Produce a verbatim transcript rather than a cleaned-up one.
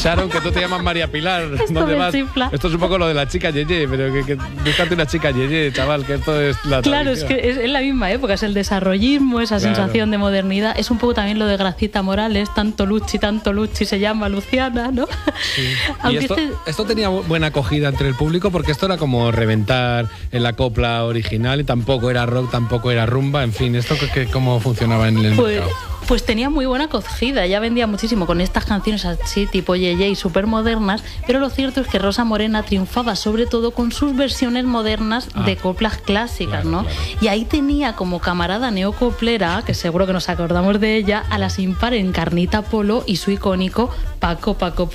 Sharon, que tú te llamas María Pilar. Esto ¿Dónde me vas? chifla. Esto es un poco lo de la chica Yeye, pero que, que búscate una chica Yeye, chaval, que esto es la Claro, es tradición. que es, es la misma época, es el desarrollismo, esa Claro. sensación de modernidad. Es un poco también lo de Gracieta Morales, tanto Luchi, tanto Luchi se llama Luciana, ¿no? Sí. Y Aunque esto, este- esto tenía bu- buena acogida entre el público porque esto era como reventar en la copla original y tampoco era rock, tampoco era rumba, en fin, esto que, que- cómo funcionaba en el Pues, mercado. pues tenía muy buena acogida, ya vendía muchísimo con estas canciones así tipo Yeye y súper modernas, pero lo cierto es que Rosa Morena triunfaba sobre todo con sus versiones modernas Ah, de coplas clásicas, claro, ¿no? claro. Y ahí tenía como camarada neocoplera, que seguro que nos acordamos de ella, a las impar Encarnita Polo y su icónico Paco Paco